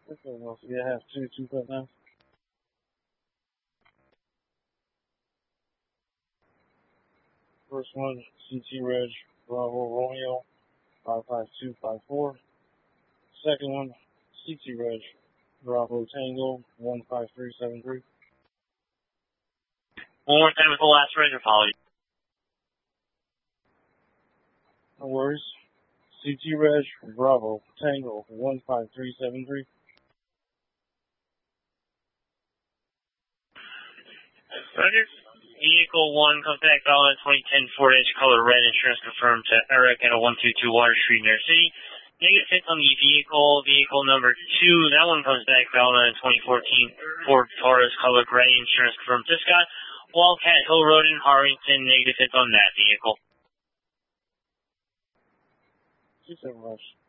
Philadelphia have 229. First one, CT Reg Bravo Romeo 55254. Second one, CT Reg Bravo Tango 15373. One more time with the last reg, apologies. No worries. CT Reg Bravo Tango 15373. Roger. Vehicle 1 comes back valid 2010 Ford Edge color red, insurance confirmed to Eric at a 122 Water Street, New York City. Negative hits on the vehicle. Vehicle number 2, that one comes back valid in 2014 Ford Taurus color gray, insurance confirmed to Scott. Wildcat Hill Road in Harrington, negative hits on that vehicle. Thank you so much.